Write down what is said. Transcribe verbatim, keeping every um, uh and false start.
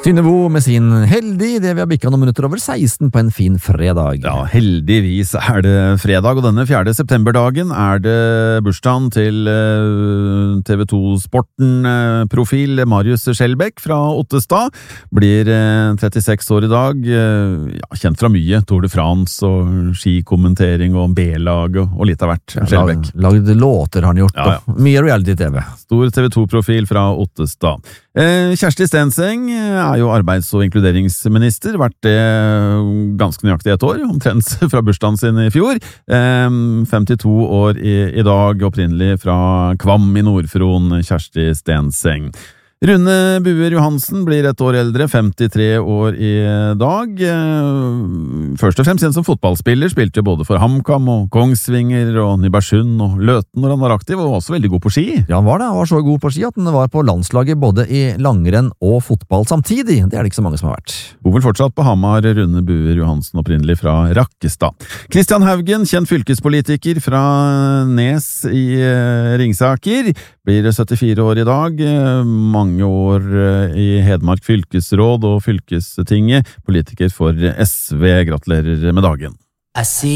Synnevo med sin heldig, det vi har bikket noen minutter over seksten på en fin fredag. Ja, heldigvis er det fredag, og denne fjerde septemberdagen er det bursdagen til T V to-sporten-profil Marius Skjelbæk fra Ottestad. Blir trettiseks år i dag, ja, kjent fra mye, Tour de France og skikommentering og B-lag og litt av hvert. Skjelbæk. Ja, lagd låter har han gjort, ja, ja. Og mye reality-T V. Stor T V to-profil fra Ottestad. Kjersti Stenseng er jo arbeids- og inkluderingsminister, vært det ganske nøyaktig et år, omtrent fra bursdagen sin i fjor. femtito år i, i dag, opprinnelig fra Kvam i Nordfron, Kjersti Stenseng. Rune Buer Johansen blir et år eldre, femtitre år i dag. Først og fremst som fotballspiller, spilte jo både for HamKam og Kongsvinger og Nybergsund og Løten når han var aktiv, og også veldig god på ski. Ja, han var det. Han var så god på ski at han var på landslaget både i langrenn og fotball samtidig. Det er det ikke så mange som har vært. Bor vel fortsatt på Hamar, Rune Buer Johansen, opprinnelig fra Rakkestad. Kristian Haugen, kjent fylkespolitiker fra Nes i Ringsaker, blir syttifire år i dag. Mange år i Hedmark fylkesråd og fylkestinget, politiker for S V. Gratulerer med dagen.